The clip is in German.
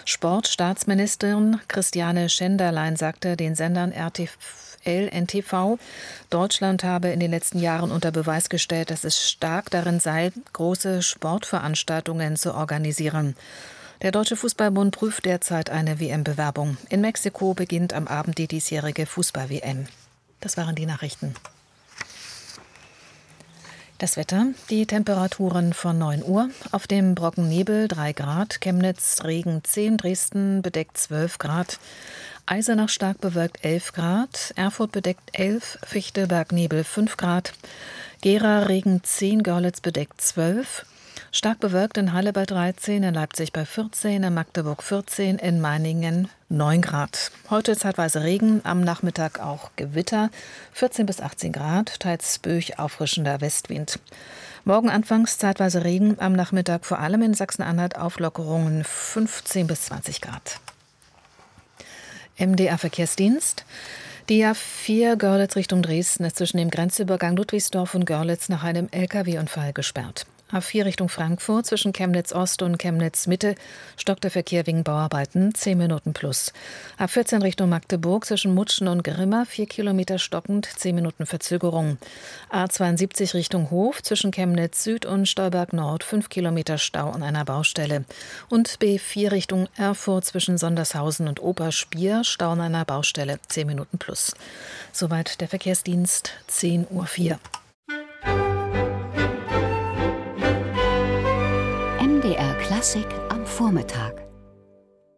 Sportstaatsministerin Christiane Schenderlein sagte den Sendern RTL, NTV, Deutschland habe in den letzten Jahren unter Beweis gestellt, dass es stark darin sei, große Sportveranstaltungen zu organisieren. Der Deutsche Fußballbund prüft derzeit eine WM-Bewerbung. In Mexiko beginnt am Abend die diesjährige Fußball-WM. Das waren die Nachrichten. Das Wetter, die Temperaturen von 9 Uhr. Auf dem Brocken Nebel 3 Grad, Chemnitz Regen 10, Dresden bedeckt 12 Grad, Eisenach stark bewölkt 11 Grad, Erfurt bedeckt 11, Fichtelberg Nebel 5 Grad, Gera Regen 10, Görlitz bedeckt 12, stark bewölkt in Halle bei 13, in Leipzig bei 14, in Magdeburg 14, in Meiningen 9 Grad. Heute zeitweise Regen, am Nachmittag auch Gewitter, 14 bis 18 Grad, teils böig auffrischender Westwind. Morgen anfangs zeitweise Regen, am Nachmittag vor allem in Sachsen-Anhalt Auflockerungen 15 bis 20 Grad. MDR-Verkehrsdienst. Die A4 Görlitz Richtung Dresden ist zwischen dem Grenzübergang Ludwigsdorf und Görlitz nach einem Lkw-Unfall gesperrt. A4 Richtung Frankfurt zwischen Chemnitz Ost und Chemnitz Mitte stockt der Verkehr wegen Bauarbeiten 10 Minuten plus. A14 Richtung Magdeburg zwischen Mutschen und Grimma 4 Kilometer stockend, 10 Minuten Verzögerung. A72 Richtung Hof zwischen Chemnitz Süd und Stolberg Nord 5 Kilometer Stau an einer Baustelle. Und B4 Richtung Erfurt zwischen Sondershausen und Oberspier Stau an einer Baustelle 10 Minuten plus. Soweit der Verkehrsdienst 10:04 Uhr. MDR Klassik am Vormittag.